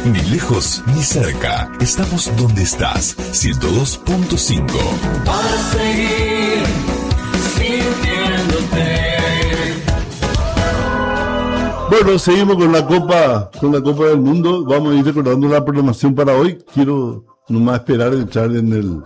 Ni lejos ni cerca. Estamos donde estás. 102.5. Para seguir sintiéndote. Bueno, seguimos con la Copa del Mundo. Vamos a ir recordando la programación para hoy. Quiero nomás esperar entrar en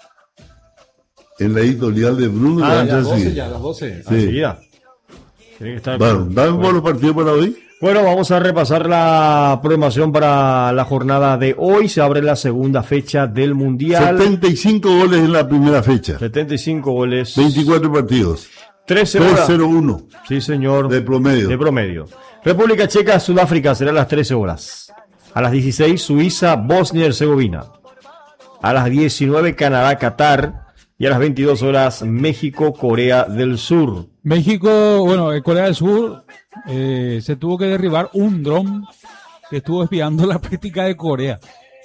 la editorial de Bruno. Las 12. Sí. Ya. Tiene que estar. Bueno, dame por los partidos para hoy. Bueno, vamos a repasar la programación para la jornada de hoy. Se abre la segunda fecha del Mundial. 75 goles en la primera fecha. 75 goles. 24 partidos. 13 horas. 3-0-1. Sí, señor. De promedio. De promedio. República Checa, Sudáfrica será a las 13 horas. A las 16, Suiza, Bosnia y Herzegovina. A las 19, Canadá, Qatar. Y a las 22 horas, México, Corea del Sur. Corea del Sur se tuvo que derribar un dron que estuvo espiando la práctica de Corea.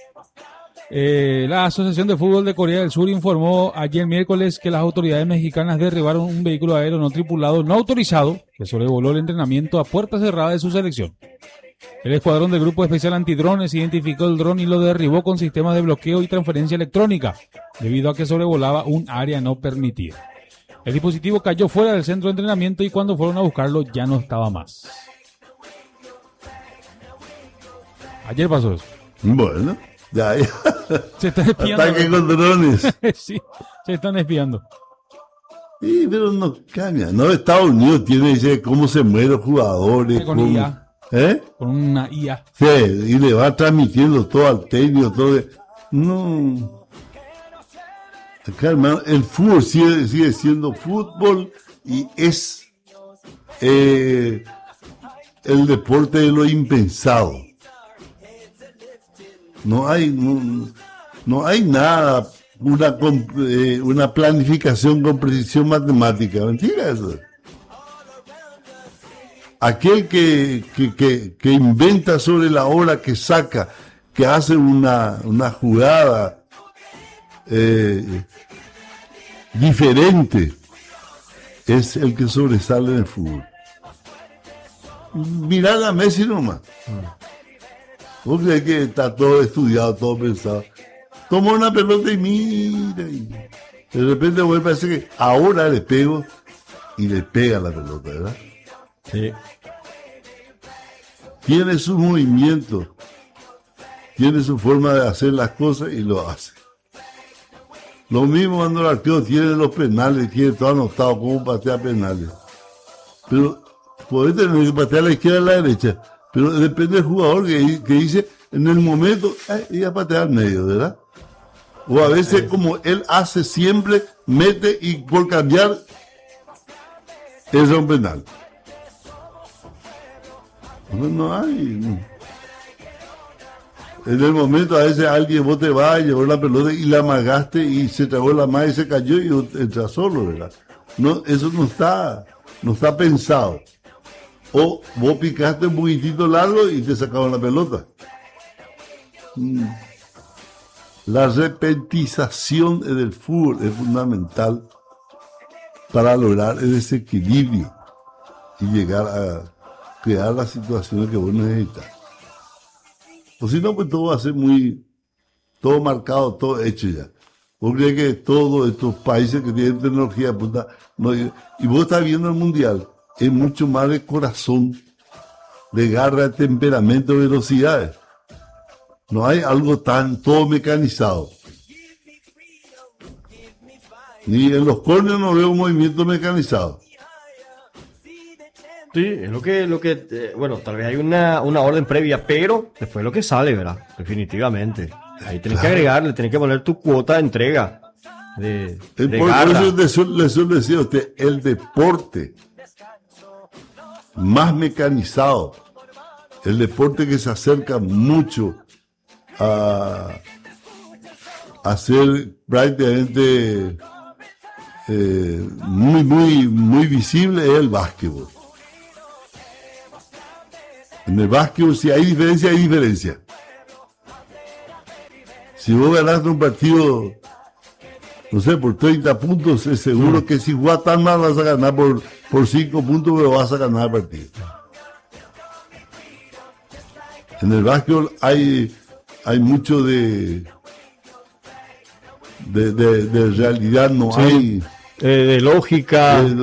La Asociación de Fútbol de Corea del Sur informó ayer miércoles que las autoridades mexicanas derribaron un vehículo aéreo no tripulado, no autorizado, que sobrevoló el entrenamiento a puerta cerrada de su selección. El escuadrón del Grupo Especial Antidrones identificó el dron y lo derribó con sistemas de bloqueo y transferencia electrónica, debido a que sobrevolaba un área no permitida. El dispositivo cayó fuera del centro de entrenamiento y cuando fueron a buscarlo ya no estaba más. Ayer pasó eso. Bueno, ya. Se están espiando. Ataque con drones. Sí, se están espiando. Sí, pero no cambia. No, Estados Unidos tiene ese cómo se mueren los jugadores. Con IA. Con una IA. Sí, y le va transmitiendo todo al técnico, todo. No. Acá, hermano, el fútbol sigue siendo fútbol y es el deporte de lo impensado. No hay nada, una planificación con precisión matemática. Mentira eso. Aquel que inventa sobre la hora, que saca, que hace una jugada diferente, es el que sobresale en el fútbol. Mirad a Messi nomás. ¿Vos crees que está todo estudiado, todo pensado? Toma una pelota y mira, y de repente me parece que ahora le pego y le pega la pelota, ¿verdad? Sí. Tiene sus movimientos, tiene su forma de hacer las cosas y lo hace. Lo mismo cuando el arquero tiene los penales, tiene todo anotado cómo patea penales. Pero podés tener que patear a la izquierda y a la derecha, pero depende del jugador que dice en el momento, iba a patear al medio, ¿verdad? O a veces como él hace siempre, mete y por cambiar, es un penal. No hay. En el momento a veces alguien vos te vas, llevó la pelota y la amagaste y se tragó la mano y se cayó y entra solo, ¿verdad? No, eso no está pensado. O vos picaste un poquitito largo y te sacaban la pelota. La repetización del fútbol es fundamental para lograr el desequilibrio y llegar a crear las situaciones que vos necesitas. O si no, pues todo va a ser todo marcado, todo hecho ya. ¿Vos crees que todos estos países que tienen tecnología, y vos estás viendo el mundial, es mucho más de corazón, de garra, de temperamento, de velocidades. No hay algo todo mecanizado. Ni en los córneres no veo un movimiento mecanizado. Sí, es lo que bueno, tal vez hay una orden previa, pero después lo que sale, ¿verdad? Definitivamente. Ahí tenés que agregarle, tenés que poner tu cuota de entrega. De garra. Por eso le suelo decir a usted, el deporte más mecanizado, el deporte que se acerca mucho a ser prácticamente muy visible, es el básquetbol. En el básquetbol, si hay diferencia, hay diferencia. Si vos ganaste un partido, no sé, por 30 puntos, es seguro que si jugás tan mal vas a ganar por 5 puntos, pero vas a ganar el partido. En el básquetbol hay mucho de realidad, no Sí. hay. De lógica. Hay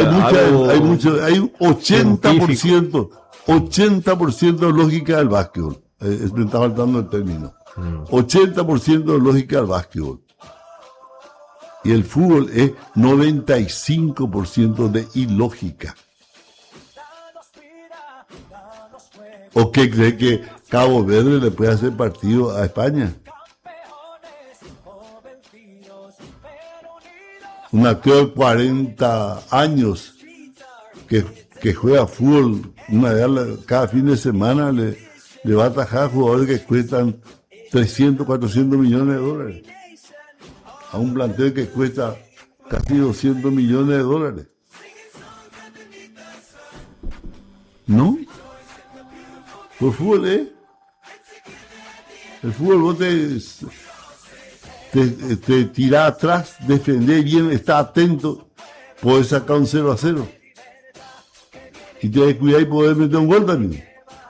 un 80%, 80% de lógica del básquetbol. Me está faltando el término. 80% de lógica del básquetbol. Y el fútbol es 95% de ilógica. ¿O qué cree que Cabo Verde le puede hacer partido a España? Un actor de 40 años que juega fútbol cada fin de semana le va a atajar a jugadores que cuestan 300, 400 millones de dólares. A un plantel que cuesta casi 200 millones de dólares. ¿No? El fútbol el fútbol vos te tirás atrás, defendés bien, estás atento, podés sacar un 0-0. Y te descuidás y podés meter un gol también.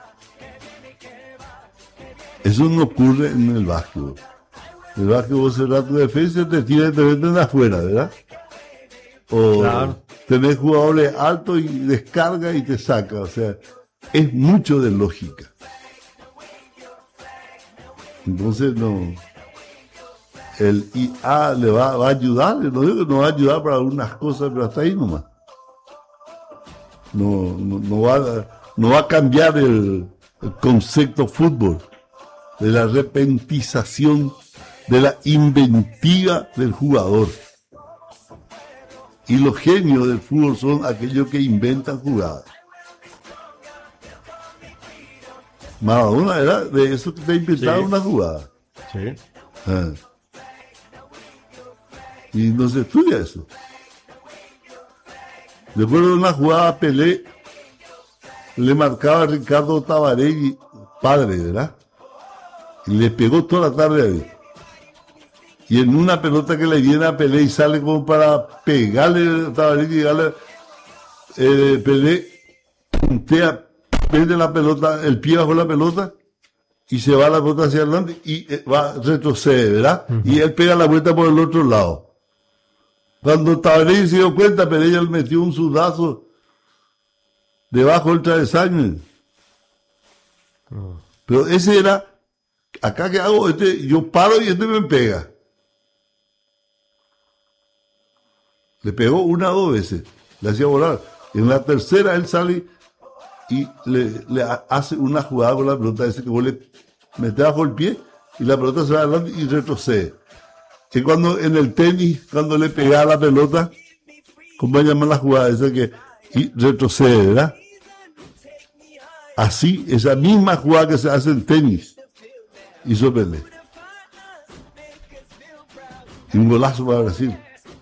Eso no ocurre en el básquetbol. En el básquetbol vos cerrás tu defensa, te tiras y te meten afuera, ¿verdad? O Claro. tenés jugadores altos y descarga y te saca. O sea, es mucho de lógica. Entonces no. El IA le va a ayudar, no digo que no va a ayudar para algunas cosas, pero hasta ahí nomás. No va a cambiar el concepto fútbol, de la repentización, de la inventiva del jugador. Y los genios del fútbol son aquellos que inventan jugadas. Maradona era de eso que te inventaba Sí. una jugada. Sí. Ah. Y no se estudia eso. Recuerdo una jugada a Pelé, le marcaba a Ricardo Tabarelli, padre, ¿verdad? Y le pegó toda la tarde ahí. Y en una pelota que le viene a Pelé y sale como para pegarle a Tabarelli y darle, Pelé puntea, prende la pelota, el pie bajo la pelota y se va la pelota hacia adelante y retrocede, ¿verdad? Y él pega la vuelta por el otro lado. Cuando Tabarelli se dio cuenta, Pelé ya le metió un sudazo debajo del travesaño. Pero ese era, acá que hago, yo paro y este me pega. Le pegó una o dos veces, le hacía volar. En la tercera él sale y le hace una jugada con la pelota, ese que vos le metés bajo el pie y la pelota se va adelante y retrocede. Que cuando en el tenis, cuando le pegaba la pelota, ¿cómo se llama la jugada esa que y retrocede, verdad? Así, esa misma jugada que se hace en tenis, hizo Pelé. Y un golazo para Brasil.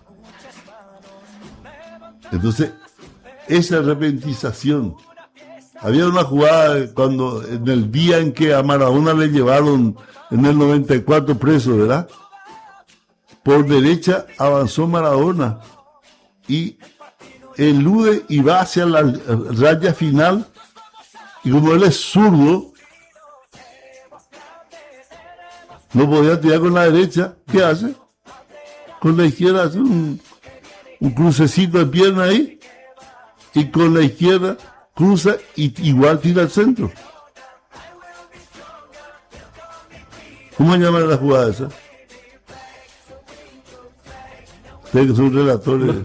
Entonces, esa repentización. Había una jugada cuando, en el día en que a Maradona le llevaron en el 94 preso, ¿verdad? Por derecha avanzó Maradona y elude y va hacia la raya final. Y como él es zurdo, no podía tirar con la derecha. ¿Qué hace? Con la izquierda hace un crucecito de pierna ahí y con la izquierda cruza y igual tira al centro. ¿Cómo se llama la jugada esa? Ustedes que son relatores.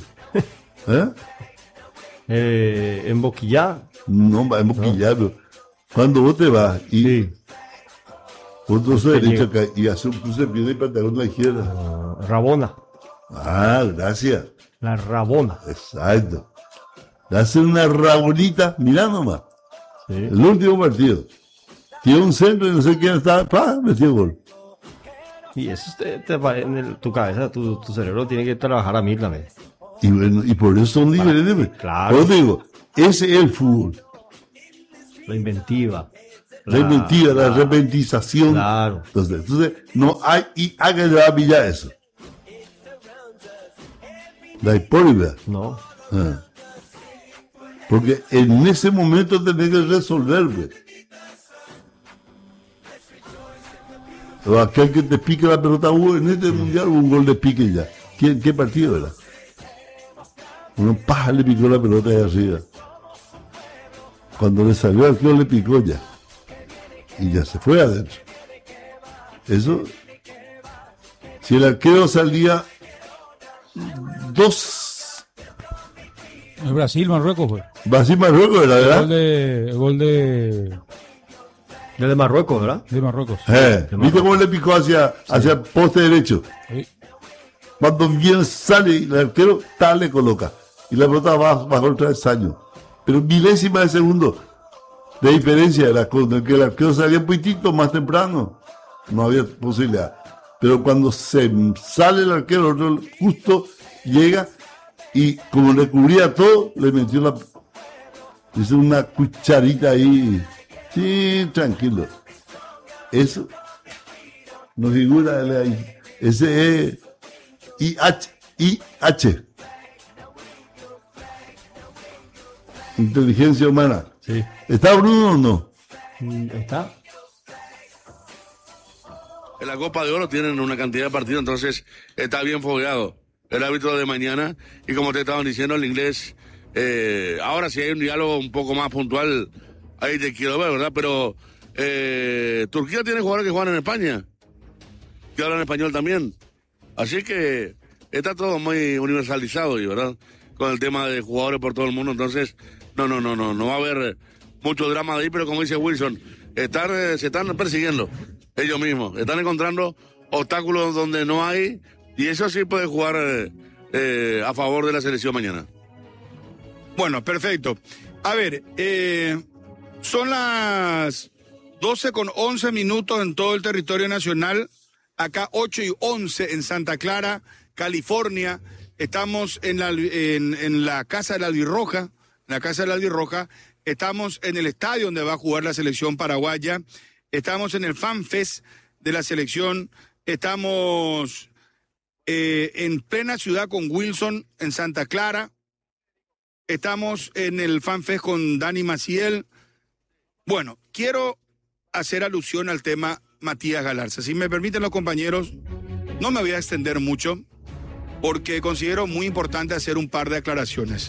En Boquillá. No, va en Boquillá, pero cuando vos te vas y Sí. vos no sos derecho acá y haces un cruce de pierna y patear con la izquierda. Rabona. Ah, gracias. La Rabona. Exacto. Le hacen una rabonita, mirá nomás. Sí. El último partido. Tiene un centro y no sé quién está, metió gol. Y eso tu cabeza, tu cerebro tiene que trabajar a mil también. Y bueno, y por eso son diferentes. Claro. Por eso digo, ese es el fútbol. La inventiva. La inventiva, la repentización. Claro. Entonces, no hay, y alguien le va a pillar eso. La hipócrita. No. Ah. Porque en ese momento tenés que resolver, pues. O aquel que te pique la pelota. En este mundial hubo un gol de pique ya. ¿Qué partido era? Uno paja le picó la pelota de arriba. Cuando le salió al arquero le picó ya. Y ya se fue adentro. Eso, si el arquero salía 2. El Brasil-Marruecos fue. Brasil-Marruecos era, ¿verdad? El gol de Marruecos, ¿verdad? De Marruecos. ¿Viste cómo le picó hacia el poste derecho? Sí. Cuando bien sale el arquero, tal le coloca. Y la pelota va bajo el travesaño. Pero milésima de segundo de diferencia era con el que el arquero salía un poquitito más temprano. No había posibilidad. Pero cuando se sale el arquero, el otro justo llega y como le cubría todo, le metió hizo una cucharita ahí. Sí, tranquilo. Eso no figura ahí. Ese es IH. Inteligencia humana. Sí. ¿Está Bruno o no? ¿Está? En la Copa de Oro tienen una cantidad de partidos, entonces está bien fogueado el árbitro de mañana. Y como te estaban diciendo, el inglés, ahora si hay un diálogo un poco más puntual, ahí te quiero ver, ¿verdad? Pero Turquía tiene jugadores que juegan en España, que hablan español también. Así que está todo muy universalizado, ¿verdad? Con el tema de jugadores por todo el mundo, entonces no va a haber mucho drama de ahí, pero como dice Wilson, se están persiguiendo ellos mismos, están encontrando obstáculos donde no hay, y eso sí puede jugar a favor de la selección mañana. Bueno, perfecto. A ver, son las 12:11 en todo el territorio nacional, acá 8:11 en Santa Clara, California. Estamos en la Casa de la Albirroja, estamos en el estadio donde va a jugar la selección paraguaya, estamos en el Fan Fest de la selección, estamos en plena ciudad con Wilson en Santa Clara, estamos en el Fan Fest con Dani Maciel. Bueno, quiero hacer alusión al tema Matías Galarza. Si me permiten los compañeros, no me voy a extender mucho, porque considero muy importante hacer un par de aclaraciones.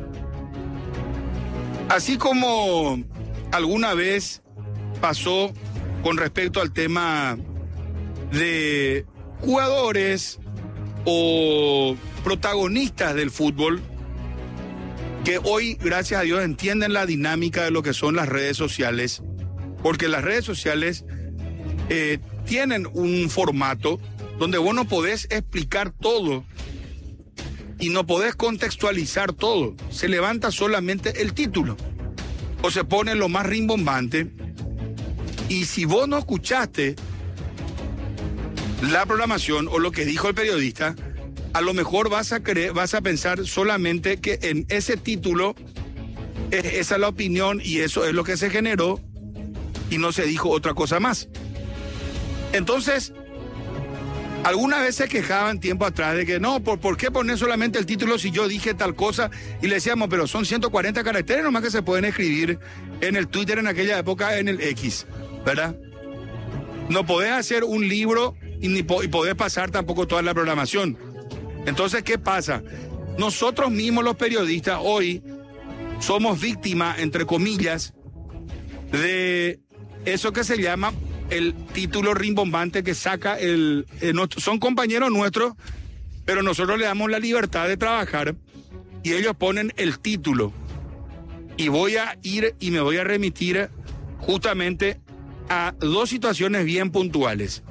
Así como alguna vez pasó con respecto al tema de jugadores o protagonistas del fútbol, que hoy, gracias a Dios, entienden la dinámica de lo que son las redes sociales, porque las redes sociales tienen un formato donde vos no podés explicar todo y no podés contextualizar todo. Se levanta solamente el título o se pone lo más rimbombante, y si vos no escuchaste la programación o lo que dijo el periodista, a lo mejor vas a pensar solamente que en ese título esa es la opinión y eso es lo que se generó y no se dijo otra cosa más. Entonces, alguna vez se quejaban tiempo atrás de que no, ¿por qué poner solamente el título si yo dije tal cosa? Y le decíamos, pero son 140 caracteres nomás que se pueden escribir en el Twitter en aquella época, en el X, ¿verdad? No podés hacer un libro y podés pasar tampoco toda la programación. Entonces, ¿qué pasa? Nosotros mismos los periodistas hoy somos víctimas, entre comillas, de eso que se llama el título rimbombante que saca son compañeros nuestros, pero nosotros le damos la libertad de trabajar y ellos ponen el título. Y voy a ir y me voy a remitir justamente a dos situaciones bien puntuales.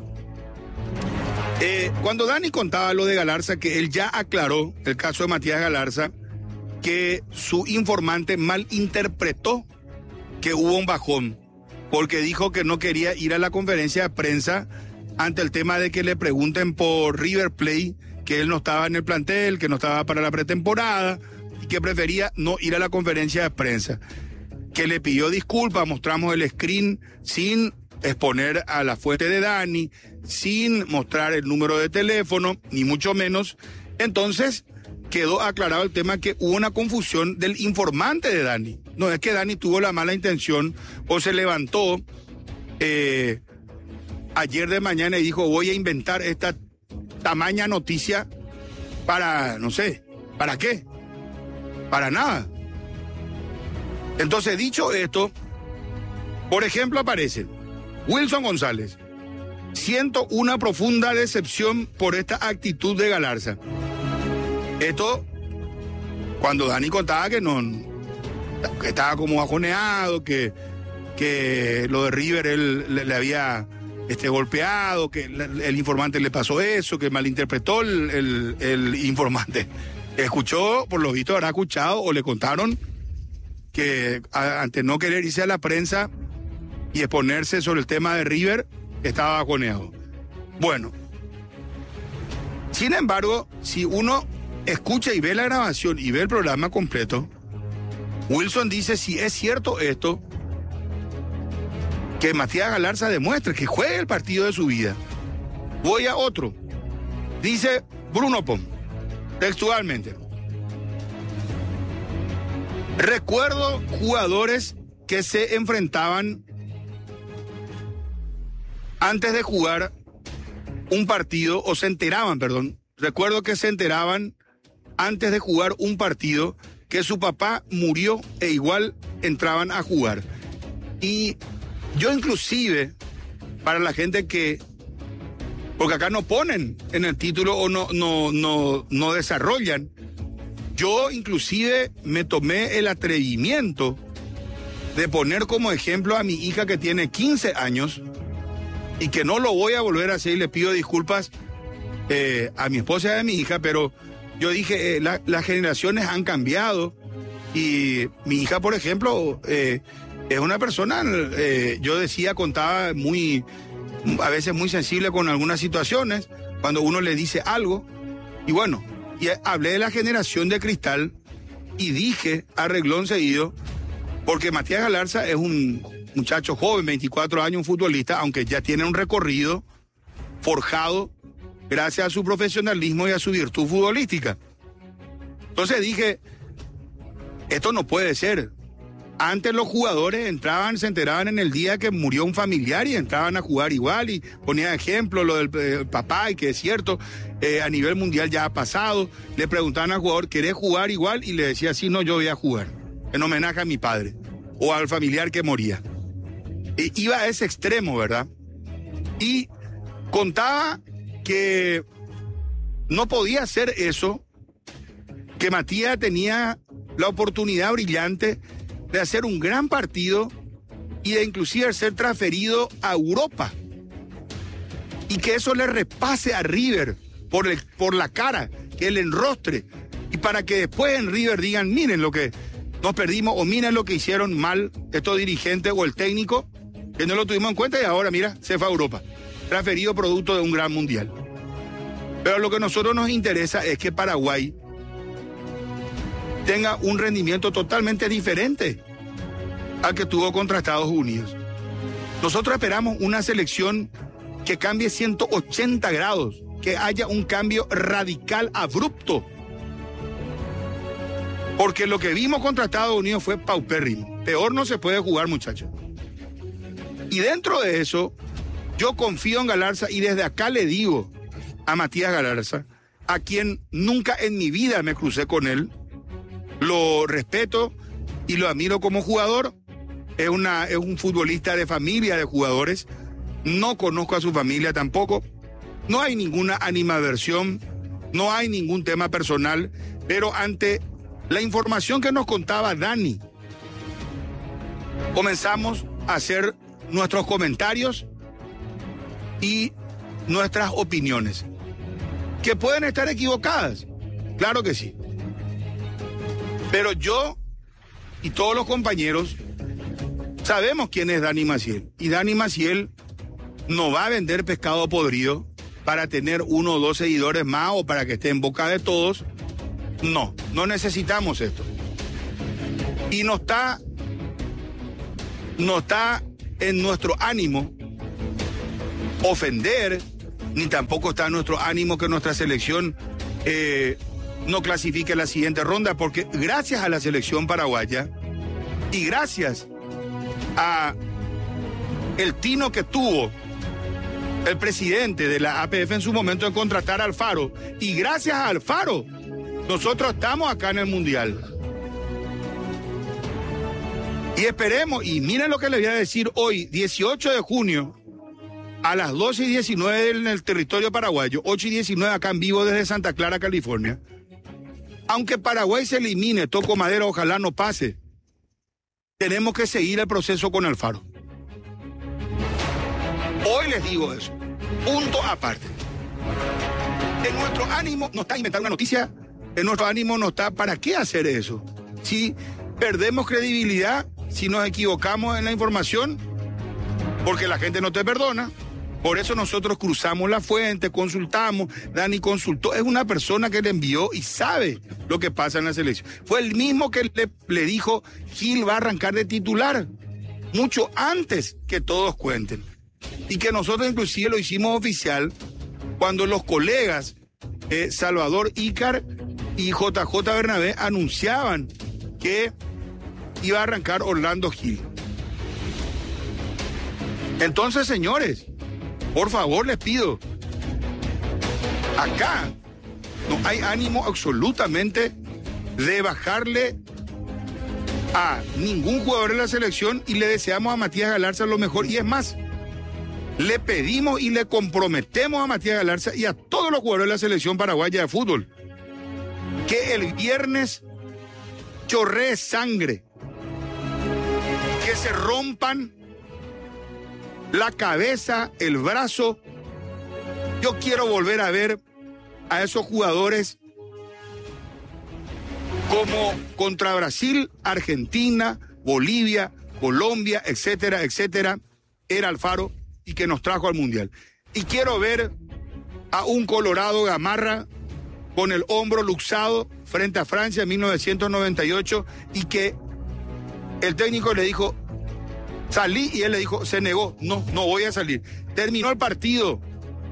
Cuando Dani contaba lo de Galarza, que él ya aclaró el caso de Matías Galarza, que su informante malinterpretó que hubo un bajón, porque dijo que no quería ir a la conferencia de prensa ante el tema de que le pregunten por River Plate, que él no estaba en el plantel, que no estaba para la pretemporada y que prefería no ir a la conferencia de prensa. Que le pidió disculpas, mostramos el screen sin exponer a la fuente de Dani, sin mostrar el número de teléfono, ni mucho menos. Entonces quedó aclarado el tema que hubo una confusión del informante de Dani. No es que Dani tuvo la mala intención o se levantó ayer de mañana y dijo, voy a inventar esta tamaña noticia para, no sé, ¿para qué? Para nada. Entonces, dicho esto, por ejemplo, aparece Wilson González. Siento una profunda decepción por esta actitud de Galarza. Esto, cuando Dani contaba que estaba como bajoneado, que lo de River él le había golpeado, que el informante le pasó eso, que malinterpretó el informante. Escuchó, por lo visto habrá escuchado o le contaron que ante no querer irse a la prensa y exponerse sobre el tema de River, estaba bajoneado. Bueno, sin embargo, si uno escucha y ve la grabación y ve el programa completo, Wilson dice, si es cierto esto, que Matías Galarza demuestre que juegue el partido de su vida. Voy a otro. Dice Bruno Pom, textualmente: recuerdo jugadores que se enfrentaban antes de jugar un partido, o se enteraban, perdón. Recuerdo que se enteraban antes de jugar un partido que su papá murió e igual entraban a jugar. Y yo inclusive, para la gente que, porque acá no ponen en el título o no desarrollan, yo inclusive me tomé el atrevimiento de poner como ejemplo a mi hija que tiene 15 años y que no lo voy a volver a hacer, y le pido disculpas a mi esposa y a mi hija, pero yo dije, las generaciones han cambiado y mi hija, por ejemplo, es una persona, yo decía, contaba a veces muy sensible con algunas situaciones, cuando uno le dice algo, y bueno, y hablé de la generación de cristal y dije a reglón seguido, porque Matías Galarza es un muchacho joven, 24 años, un futbolista, aunque ya tiene un recorrido forjado gracias a su profesionalismo y a su virtud futbolística. Entonces dije, esto no puede ser. Antes los jugadores se enteraban en el día que murió un familiar y entraban a jugar igual, y ponía ejemplo lo del papá, y que es cierto, a nivel mundial ya ha pasado. Le preguntaban al jugador, ¿querés jugar igual? Y le decía, sí, no, yo voy a jugar, en homenaje a mi padre o al familiar que moría. Iba a ese extremo, ¿verdad? Y contaba que no podía hacer eso, que Matías tenía la oportunidad brillante de hacer un gran partido y de inclusive ser transferido a Europa, y que eso le repase a River por la cara, que el enrostre, y para que después en River digan, miren lo que nos perdimos, o miren lo que hicieron mal estos dirigentes o el técnico, que no lo tuvimos en cuenta, y ahora mira, se fue a Europa, transferido producto de un gran mundial. Pero lo que a nosotros nos interesa es que Paraguay tenga un rendimiento totalmente diferente al que tuvo contra Estados Unidos. Nosotros esperamos una selección que cambie 180 grados, que haya un cambio radical, abrupto. Porque lo que vimos contra Estados Unidos fue paupérrimo. Peor no se puede jugar, muchachos. Y dentro de eso, yo confío en Galarza, y desde acá le digo a Matías Galarza, a quien nunca en mi vida me crucé con él, lo respeto y lo admiro como jugador. Es un futbolista de familia de jugadores. No conozco a su familia tampoco. No hay ninguna animadversión, no hay ningún tema personal, pero ante la información que nos contaba Dani, comenzamos a hacer nuestros comentarios y nuestras opiniones, que pueden estar equivocadas, claro que sí. Pero yo y todos los compañeros sabemos quién es Dani Maciel. Y Dani Maciel no va a vender pescado podrido para tener 1 o 2 seguidores más o para que esté en boca de todos. No necesitamos esto. Y no está en nuestro ánimo ofender, ni tampoco está en nuestro ánimo que nuestra selección no clasifique a la siguiente ronda, porque gracias a la selección paraguaya y gracias a el tino que tuvo el presidente de la APF en su momento de contratar a Alfaro. Y gracias a Alfaro, nosotros estamos acá en el Mundial. Y esperemos, y miren lo que les voy a decir hoy, 18 de junio, a las 12:19 en el territorio paraguayo, 8:19 acá en vivo desde Santa Clara, California. Aunque Paraguay se elimine, toco madera, ojalá no pase, tenemos que seguir el proceso con Alfaro. Hoy les digo eso, punto aparte. En nuestro ánimo no está inventando una noticia, en nuestro ánimo no está, ¿para qué hacer eso? Si perdemos credibilidad, si nos equivocamos en la información, porque la gente no te perdona. Por eso nosotros cruzamos la fuente, consultamos. Dani consultó, es una persona que le envió y sabe lo que pasa en la selección. Fue el mismo que le dijo, Gil va a arrancar de titular, mucho antes que todos cuenten. Y que nosotros inclusive lo hicimos oficial cuando los colegas Salvador Ícar y JJ Bernabé anunciaban que iba a arrancar Orlando Gil. Entonces, señores, por favor les pido, acá no hay ánimo absolutamente de bajarle a ningún jugador de la selección y le deseamos a Matías Galarza lo mejor. Y es más, le pedimos y le comprometemos a Matías Galarza y a todos los jugadores de la selección paraguaya de fútbol que el viernes chorree sangre, que se rompan la cabeza, el brazo. Yo quiero volver a ver a esos jugadores como contra Brasil, Argentina, Bolivia, Colombia, etcétera, etcétera, era Alfaro y que nos trajo al Mundial. Y quiero ver a un Colorado Gamarra con el hombro luxado frente a Francia en 1998 y que el técnico le dijo, salí, y él le dijo, se negó, no voy a salir. Terminó el partido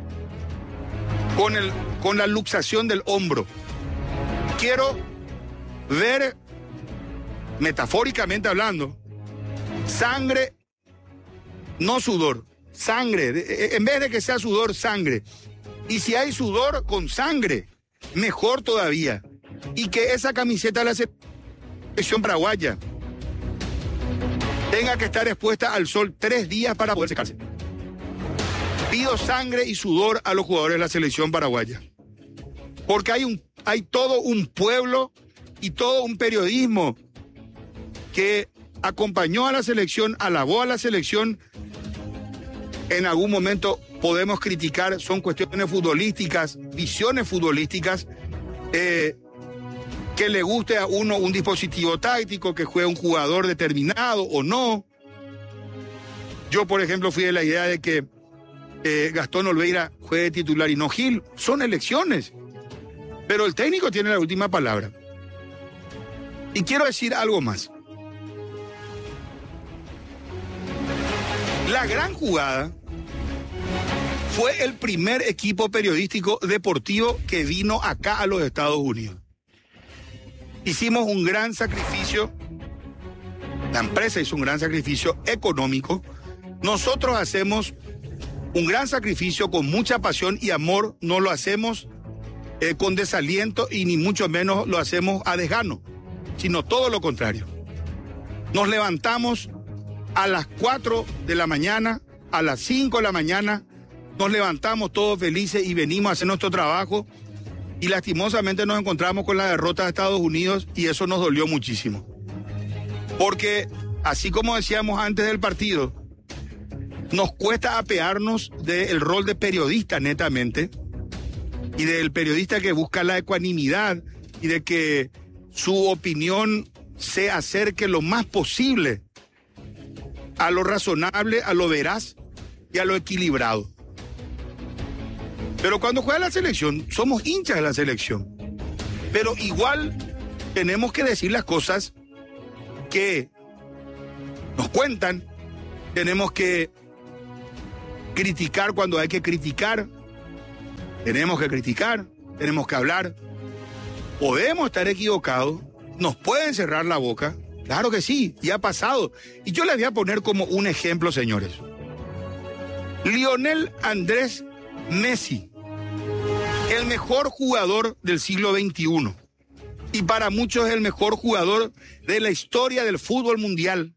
con la luxación del hombro. Quiero ver, metafóricamente hablando, sangre, no sudor, sangre, en vez de que sea sudor, sangre. Y si hay sudor con sangre, mejor todavía. Y que esa camiseta de la selección paraguaya tenga que estar expuesta al sol 3 días para poder secarse. Pido sangre y sudor a los jugadores de la selección paraguaya. Porque hay todo un pueblo y todo un periodismo que acompañó a la selección, alabó a la selección. En algún momento podemos criticar, son cuestiones futbolísticas, visiones futbolísticas, que le guste a uno un dispositivo táctico, que juegue un jugador determinado o no. Yo, por ejemplo, fui de la idea de que Gastón Olveira juegue titular y no Gil. Son elecciones, pero el técnico tiene la última palabra. Y quiero decir algo más. La gran jugada fue el primer equipo periodístico deportivo que vino acá a los Estados Unidos. Hicimos un gran sacrificio, la empresa hizo un gran sacrificio económico, nosotros hacemos un gran sacrificio con mucha pasión y amor, no lo hacemos con desaliento y ni mucho menos lo hacemos a desgano, sino todo lo contrario. Nos levantamos a las 4 de la mañana, a las 5 de la mañana, nos levantamos todos felices y venimos a hacer nuestro trabajo. Y lastimosamente nos encontramos con la derrota de Estados Unidos y eso nos dolió muchísimo. Porque, así como decíamos antes del partido, nos cuesta apearnos del rol de periodista netamente y del periodista que busca la ecuanimidad y de que su opinión se acerque lo más posible a lo razonable, a lo veraz y a lo equilibrado. Pero cuando juega la selección, somos hinchas de la selección. Pero igual tenemos que decir las cosas que nos cuentan. Tenemos que criticar cuando hay que criticar. Tenemos que criticar, tenemos que hablar. Podemos estar equivocados, nos pueden cerrar la boca. Claro que sí, y ha pasado. Y yo les voy a poner como un ejemplo, señores. Lionel Andrés Messi, el mejor jugador del siglo XXI. Y para muchos el mejor jugador de la historia del fútbol mundial.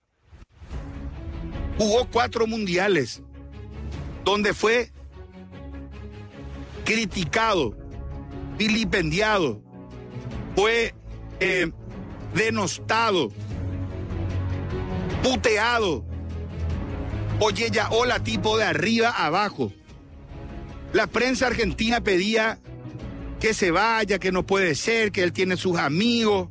Jugó 4 mundiales, donde fue criticado, vilipendiado, fue denostado, puteado, oye ya hola tipo de arriba a abajo. La prensa argentina pedía que se vaya, que no puede ser, que él tiene sus amigos.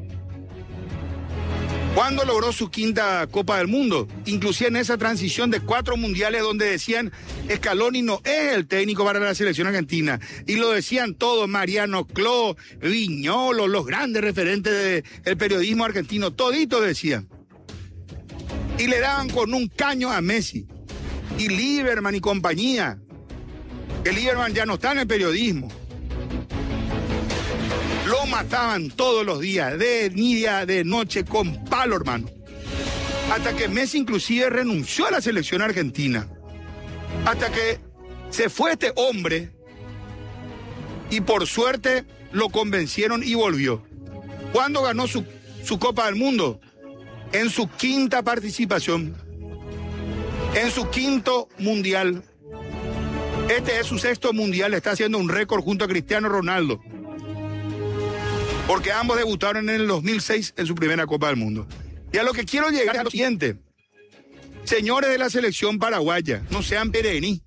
¿Cuándo logró su 5ª Copa del Mundo? Inclusive en esa transición de 4 mundiales donde decían Scaloni no es el técnico para la selección argentina. Y lo decían todos, Mariano Clos, Viñolo, los grandes referentes del periodismo argentino, todito decían. Y le daban con un caño a Messi. Y Lieberman y compañía. Que Lieberman ya no está en el periodismo. Lo mataban todos los días, de día, de noche, con palo, hermano. Hasta que Messi inclusive renunció a la selección argentina. Hasta que se fue este hombre y por suerte lo convencieron y volvió. ¿Cuándo ganó su Copa del Mundo? En su 5ª participación. En su 5º mundial. Este es su 6º mundial, está haciendo un récord junto a Cristiano Ronaldo. Porque ambos debutaron en el 2006 en su primera Copa del Mundo. Y a lo que quiero llegar es a lo siguiente. Señores de la selección paraguaya, no sean perení.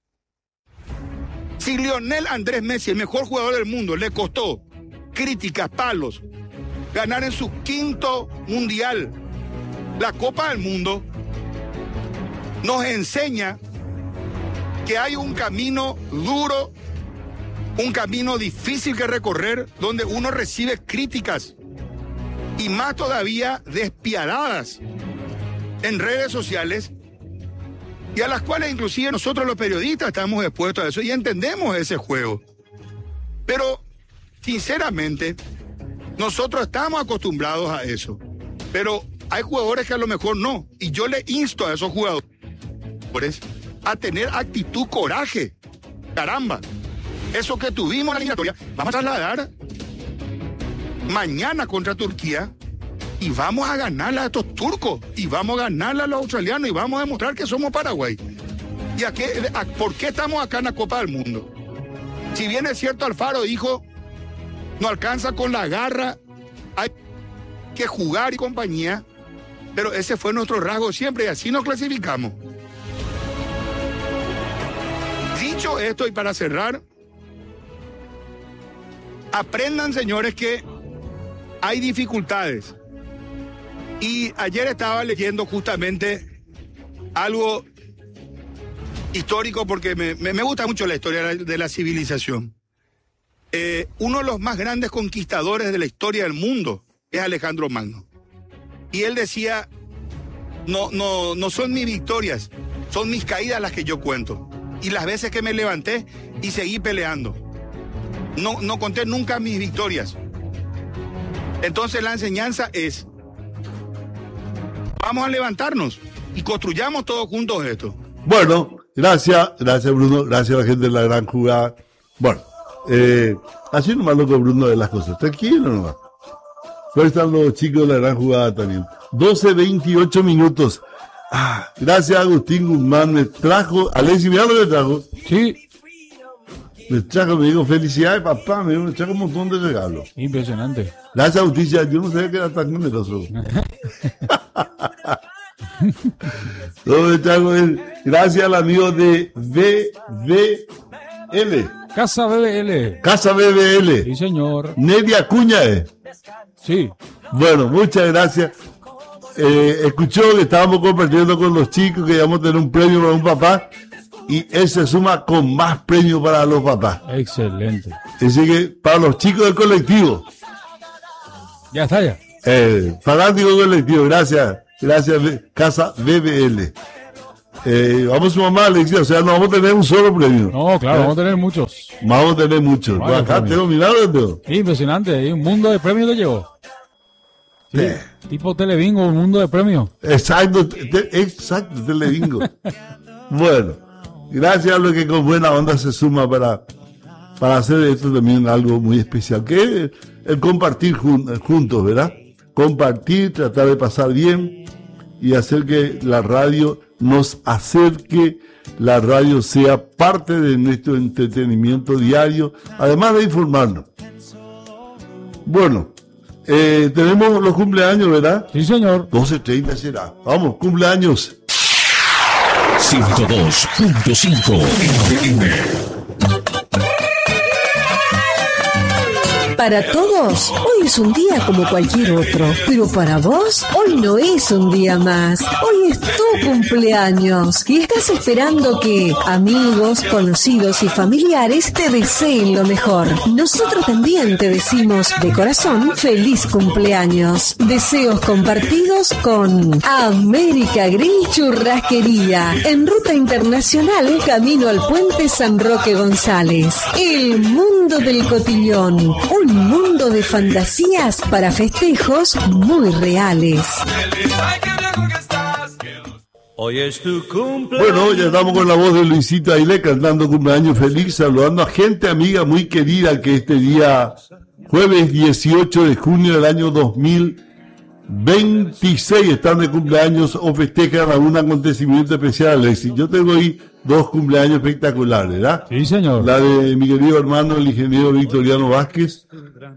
Si Lionel Andrés Messi, el mejor jugador del mundo, le costó críticas, palos, ganar en su 5º mundial la Copa del Mundo, nos enseña que hay un camino duro, un camino difícil que recorrer, donde uno recibe críticas y más todavía despiadadas en redes sociales y a las cuales inclusive nosotros los periodistas estamos expuestos a eso y entendemos ese juego. Pero sinceramente nosotros estamos acostumbrados a eso, pero hay jugadores que a lo mejor no, y yo le insto a esos jugadores a tener actitud, coraje. Caramba, eso que tuvimos en la eliminatoria, vamos a trasladar mañana contra Turquía y vamos a ganarle a estos turcos y vamos a ganarle a los australianos y vamos a demostrar que somos Paraguay. ¿Y por qué estamos acá en la Copa del Mundo? Si bien es cierto, Alfaro dijo, no alcanza con la garra, hay que jugar y compañía, pero ese fue nuestro rasgo siempre y así nos clasificamos. Dicho esto y para cerrar, aprendan, señores, que hay dificultades. Y ayer estaba leyendo justamente algo histórico porque me gusta mucho la historia de la civilización. Uno de los más grandes conquistadores de la historia del mundo es Alejandro Magno. Y él decía, no son mis victorias, son mis caídas las que yo cuento. Y las veces que me levanté y seguí peleando. No conté nunca mis victorias. Entonces la enseñanza es, vamos a levantarnos y construyamos todos juntos esto. Bueno, gracias Bruno, gracias a la gente de la gran jugada. Bueno, así nomás lo con Bruno de las cosas, tranquilo nomás. Pero están los chicos de la gran jugada también. 12:28 minutos. Gracias Agustín Guzmán, me trajo, Alexis, mira lo que trajo. Sí. Me dijo, felicidades papá, me trajo un montón de regalos. Impresionante. Gracias Agustín, yo no sabía que era tan generoso. Gracias al amigo de BBL. Casa BBL. Casa BBL. Sí, señor. Nedia Acuña, Sí. Bueno, muchas gracias. Escuchó que estábamos compartiendo con los chicos que íbamos a tener un premio para un papá y él se suma con más premios para los papás. Excelente. Así que para los chicos del colectivo. Ya está ya. Fanático colectivo, gracias Casa BBL. Vamos a sumar más, Alexia, o sea, no vamos a tener un solo premio. No, claro, vamos a tener muchos. Vamos a tener muchos. Vale, acá tengo mirado. Impresionante, un mundo de premios te llevó. Sí, tipo Telebingo, un mundo de premios. Exacto, Telebingo. Bueno. Gracias a lo que con buena onda se suma para hacer esto también algo muy especial, que es el compartir juntos, ¿verdad? Compartir, tratar de pasar bien y hacer que la radio nos acerque, la radio sea parte de nuestro entretenimiento diario, además de informarnos. Bueno, tenemos los cumpleaños, ¿verdad? Sí, señor. 12:30 será. Vamos, cumpleaños. 102.5 FM. Para todos, hoy es un día como cualquier otro, pero para vos, hoy no es un día más. Hoy es tu cumpleaños y estás esperando que amigos, conocidos y familiares te deseen lo mejor. Nosotros también te decimos de corazón feliz cumpleaños. Deseos compartidos con América Grill Churrasquería, en Ruta Internacional, camino al Puente San Roque González. El mundo del cotillón, un mundo de fantasías para festejos muy reales. Hoy es tu cumpleaños. Bueno, ya estamos con la voz de Luisito Ailé cantando cumpleaños feliz, saludando a gente amiga muy querida que este día, jueves 18 de junio del año 2026, están de cumpleaños o festejan algún acontecimiento especial, Alexis. Yo tengo ahí 2 cumpleaños espectaculares, ¿verdad? Sí, señor. La de mi querido hermano, el ingeniero Victoriano Vázquez,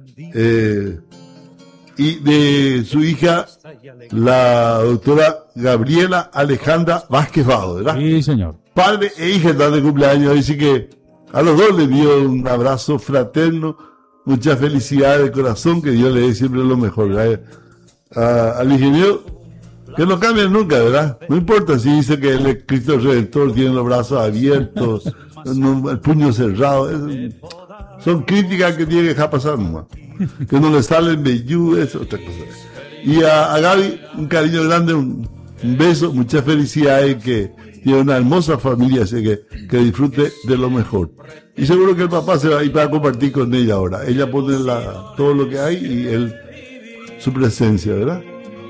y de su hija, la doctora Gabriela Alejandra Vázquez Vado, ¿verdad? Sí, señor. Padre e hija están de cumpleaños, así que a los dos les dio un abrazo fraterno, mucha felicidad de corazón, que Dios le dé siempre lo mejor, ¿verdad? Al ingeniero, que no cambien nunca, ¿verdad? No importa si dice que el Cristo Redentor tiene los brazos abiertos, el puño cerrado, son críticas que tiene que dejar pasar nomás. Que no le salen vellú, eso es otra cosa. Y a Gaby, un cariño grande, un beso, mucha felicidad y que tiene una hermosa familia, así que disfrute de lo mejor. Y seguro que el papá se va a ir para compartir con ella ahora. Ella pone todo lo que hay y él su presencia, ¿verdad?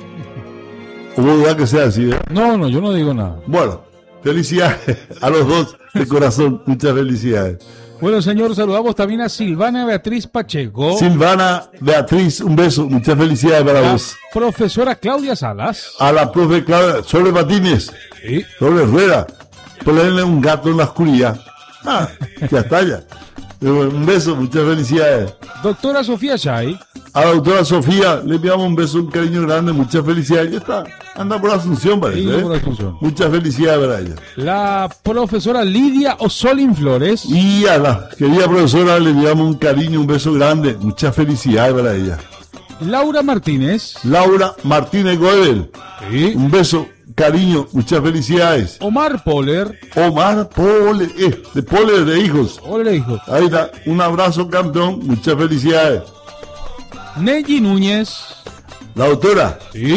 ¿O vos dudás que sea así, verdad? No, yo no digo nada. Bueno, felicidades a los dos de corazón, muchas felicidades. Bueno, señor, saludamos también a Silvana Beatriz Pacheco. Silvana Beatriz, un beso, muchas felicidades para vos. Profesora Claudia Salas. A la profe Claudia, sobre patines, Sí. sobre rueda, ponerle un gato en la oscuridad. Ya está ya. Un beso, muchas felicidades. Doctora Sofía Chay. A la doctora Sofía le enviamos un beso, un cariño grande, muchas felicidades. Ya está, anda por Asunción, parece. Sí, por Asunción. Muchas felicidades para ella. La profesora Lidia Osolín Flores. Y a la querida profesora le enviamos un cariño, un beso grande, muchas felicidades para ella. Laura Martínez. Laura Martínez Goebel, Sí. un beso, cariño, muchas felicidades. Omar Poller. Omar Poller, de Poller de hijos. Hola, le dijo. Ahí está, un abrazo campeón, muchas felicidades. Neji Núñez. La doctora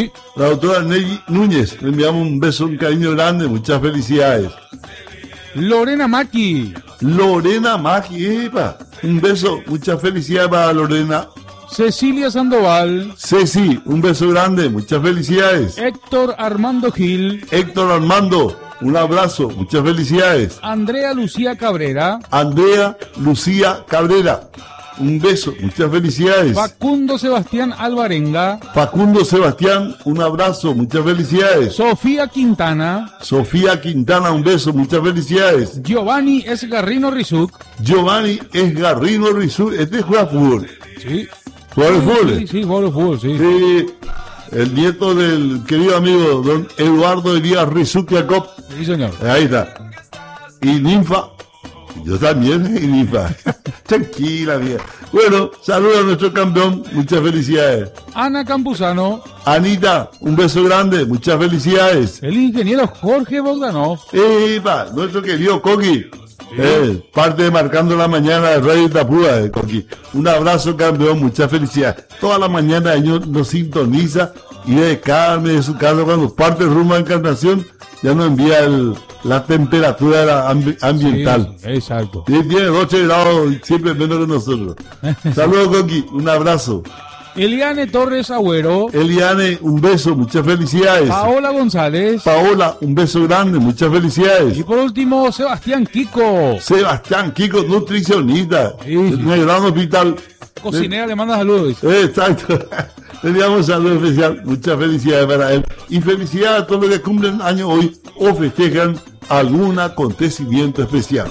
Sí. Núñez, le enviamos un beso, un cariño grande, muchas felicidades. Lorena Maki. Lorena Magi, un beso, muchas felicidades para Lorena. Cecilia Sandoval. Ceci, un beso grande, muchas felicidades. Héctor Armando Gil. Héctor Armando, un abrazo, muchas felicidades. Andrea Lucía Cabrera. Andrea Lucía Cabrera, un beso, muchas felicidades. Facundo Sebastián Alvarenga. Facundo Sebastián, un abrazo, muchas felicidades. Sofía Quintana. Sofía Quintana, un beso, muchas felicidades. Giovanni Esgarrino Rizuc. Giovanni Esgarrino Rizú, este juega fútbol. Sí. ¿Juega de fútbol? Sí, juega de fútbol, sí. Sí, el nieto del querido amigo don Eduardo Elías Rizú Jacob. Sí, señor. Ahí está. Y Ninfa, yo también, y Ninfa. Tranquila, mía. Bueno, saludos a nuestro campeón, muchas felicidades. Ana Campuzano. Anita, un beso grande, muchas felicidades. El ingeniero Jorge Bogdanov. Nuestro querido Coqui, parte de Marcando la Mañana de Radio Itapúa, Coqui. Un abrazo, campeón, muchas felicidades. Toda la mañana ellos nos sintoniza y de Carmen, de su casa, cuando parte rumbo a Encarnación, ya nos envía la temperatura ambiental. Sí, exacto. Y tiene 12 grados, siempre menos que nosotros. Saludos, Coqui, un abrazo. Eliane Torres Agüero. Eliane, un beso, muchas felicidades. Paola González. Paola, un beso grande, muchas felicidades. Y por último, Sebastián Kiko. Sebastián Kiko, nutricionista. Sí. En el Gran Hospital. Cocinera le manda saludos. Exacto. Le damos un saludo especial. Muchas felicidades para él. Y felicidades a todos los que cumplen año hoy o festejan algún acontecimiento especial.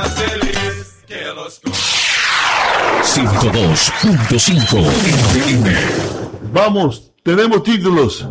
102.5 FM. Vamos, tenemos títulos.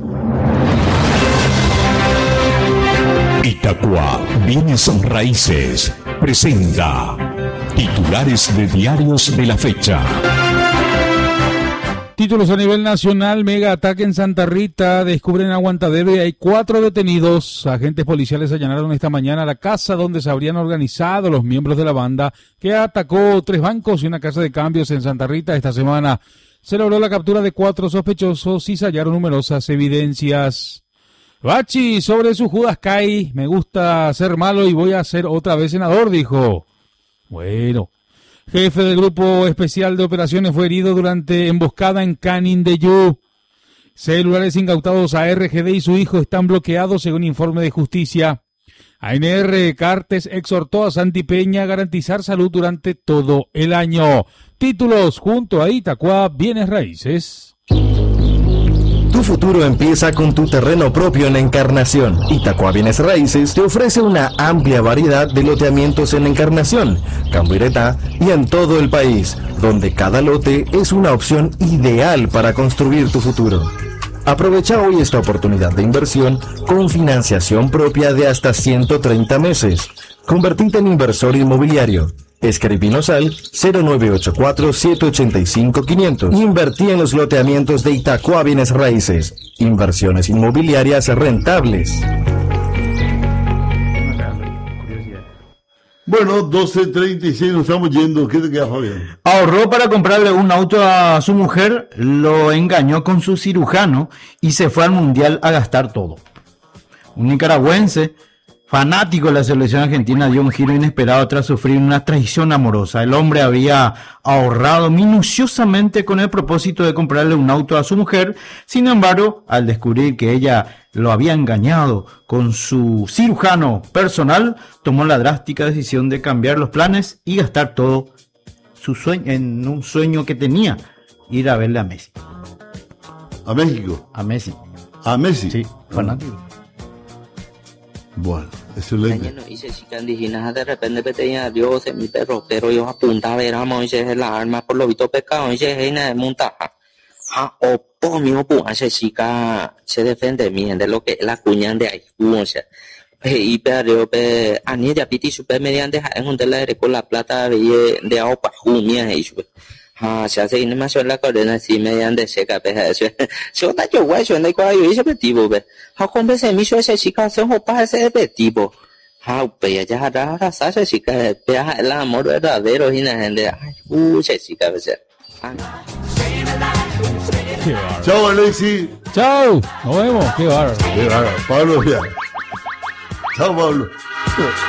Itacua Bienes Raíces presenta titulares de diarios de la fecha. Títulos a nivel nacional: mega ataque en Santa Rita, descubren aguantadero y hay 4 detenidos. Agentes policiales allanaron esta mañana la casa donde se habrían organizado los miembros de la banda que atacó 3 bancos y una casa de cambios en Santa Rita esta semana. Se logró la captura de 4 sospechosos y se hallaron numerosas evidencias. Bachi sobre su Judas Kai: me gusta ser malo y voy a ser otra vez senador, dijo. Bueno. Jefe del Grupo Especial de Operaciones fue herido durante emboscada en Canindeyú. Celulares incautados a RGD y su hijo están bloqueados según informe de justicia. ANR Cartes exhortó a Santi Peña a garantizar salud durante todo el año. Títulos junto a Itacua Bienes Raíces. Tu futuro empieza con tu terreno propio en Encarnación. Itacua Bienes Raíces te ofrece una amplia variedad de loteamientos en Encarnación, Cambuiretá y en todo el país, donde cada lote es una opción ideal para construir tu futuro. Aprovecha hoy esta oportunidad de inversión con financiación propia de hasta 130 meses. Convertite en inversor inmobiliario. Escribinos al 0984-785-500. Invertí en los loteamientos de Itacua Bienes Raíces. Inversiones inmobiliarias rentables. Bueno, 12:36, nos estamos yendo. ¿Qué te queda, Fabián? Ahorró para comprarle un auto a su mujer, lo engañó con su cirujano y se fue al mundial a gastar todo. Un nicaragüense fanático de la selección argentina dio un giro inesperado tras sufrir una traición amorosa. El hombre había ahorrado minuciosamente con el propósito de comprarle un auto a su mujer. Sin embargo, al descubrir que ella lo había engañado con su cirujano personal, tomó la drástica decisión de cambiar los planes y gastar todo su sueño en un sueño que tenía: ir a verle a Messi. ¿A México? A Messi. ¿A Messi? Sí, fanático. Bueno, excelente. De repente pedía a Dios en mi perro, pero yo apuntaba, éramos la arma por lo visto pecado, y na monta. O por mi opuencia chica se defiende bien de lo que la cuñan de ahí, y pero a ni de apiti super mediante en un de con la plata de aupa humia y se hace animación la cadena así mediante seca pedazo. Yo ta yo guay, yo no hay ese objetivo, ve. Como se me hizo ese chica, se opa ese objetivo. Pues ya ahora esa chica, vea el amor verdadero y la gente, esa chica, ve. Chao, Alexi. Chao, nos vemos. Qué bárbaro. Qué bárbaro. Pablo, ya. Chao, Pablo.